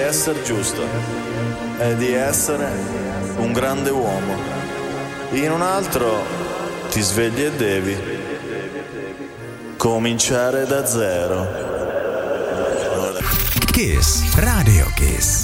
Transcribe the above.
essere giusto e di essere un grande uomo. In un altro ti svegli e devi cominciare da zero. Kiss, Radio Kiss.